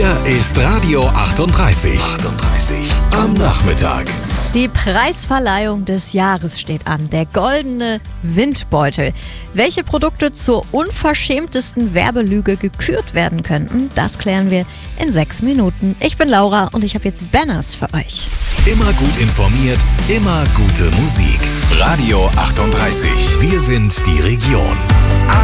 Hier ist Radio 38. Am Nachmittag. Die Preisverleihung des Jahres steht an, der goldene Windbeutel. Welche Produkte zur unverschämtesten Werbelüge gekürt werden könnten, das klären wir in 6 Minuten. Ich bin Laura und ich habe jetzt Banners für euch. Immer gut informiert, immer gute Musik. Radio 38. Wir sind die Region.